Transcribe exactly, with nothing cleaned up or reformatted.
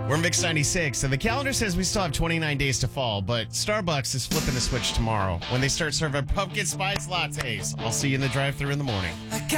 We're Mix ninety-six, and the calendar says we still have twenty-nine days to fall, but Starbucks is flipping the switch tomorrow when they start serving pumpkin spice lattes. I'll see you in the drive-thru in the morning.